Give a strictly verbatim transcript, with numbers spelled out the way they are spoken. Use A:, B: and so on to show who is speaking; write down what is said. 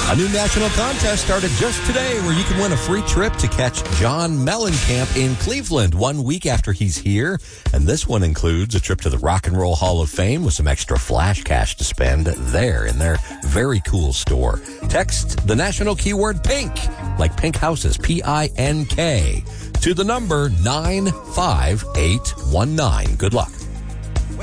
A: A new national contest started just today where you can win a free trip to catch John Mellencamp in Cleveland one week after he's here. And this one includes a trip to the Rock and Roll Hall of Fame with some extra flash cash to spend there in their very cool store. Text the national keyword PINK, like Pink Houses, P I N K, to the number nine five eight one nine. Good luck.